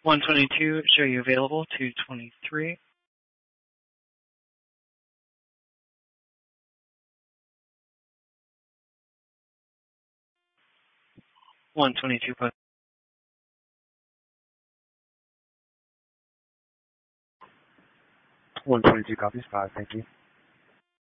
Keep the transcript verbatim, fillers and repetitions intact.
one twenty-two, show you available. two twenty-three. one twenty-two, plus. one twenty-two copies five, thank you.